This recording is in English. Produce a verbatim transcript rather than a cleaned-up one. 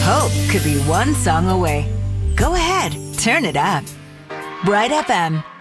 Hope could be one song away. Go ahead, turn it up. Bright F M.